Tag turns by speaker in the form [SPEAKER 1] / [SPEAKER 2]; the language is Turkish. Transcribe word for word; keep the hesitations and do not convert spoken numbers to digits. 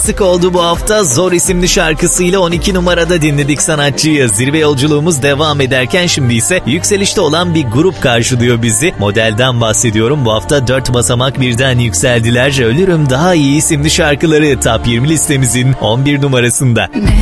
[SPEAKER 1] Sık oldu bu hafta. Zor isimli şarkısıyla on iki numarada dinledik sanatçıyı. Zirve yolculuğumuz devam ederken şimdi ise yükselişte olan bir grup karşılıyor bizi. Modelden bahsediyorum. Bu hafta dört basamak birden yükseldiler. Ölürüm Daha İyi isimli şarkıları Top yirmi listemizin on bir numarasında.